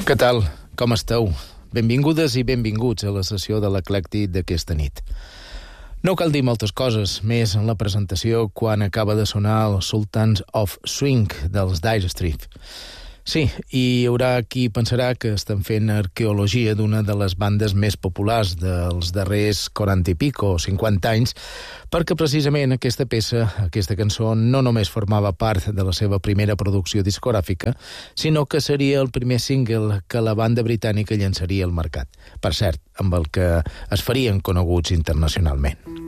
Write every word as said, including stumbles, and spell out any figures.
Què tal? Com esteu? Benvingudes i benvinguts a la sessió de l'Eclèctic d'aquesta nit. No cal dir moltes coses, més en la presentació quan acaba de sonar el Sultans of Swing dels Dire Straits. Sí, hi haurà qui pensarà que estan fent arqueologia d'una de les bandes més populars dels darrers quaranta i pico o cinquanta anys, perquè precisament aquesta peça, aquesta cançó, no només formava part de la seva primera producció discogràfica, sinó que seria el primer single que la banda britànica llançaria al mercat. Per cert, amb el que es farien coneguts internacionalment.